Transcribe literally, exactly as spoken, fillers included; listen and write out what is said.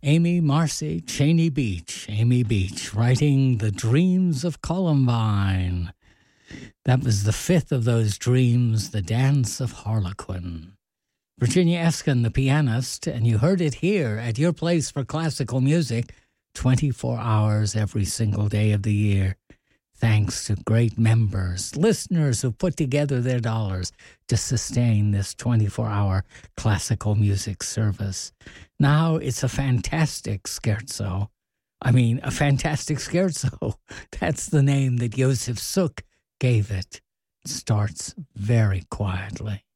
Amy Marcy Cheney Beach, Amy Beach, writing The Dreams of Columbine. That was the fifth of those dreams, The Dance of Harlequin. Virginia Eskin, the pianist, and you heard it here at your place for classical music, twenty-four hours every single day of the year. Thanks to great members, listeners who put together their dollars to sustain this twenty-four hour classical music service. Now it's a fantastic scherzo. I mean, a fantastic scherzo. That's the name that Josef Suk gave it. It starts very quietly.